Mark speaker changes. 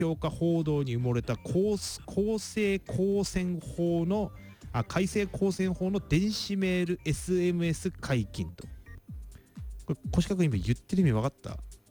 Speaker 1: 評価報道に埋もれた改正公選法の電子メール SMS 解禁と。これ、腰掛今言ってる意味分かった？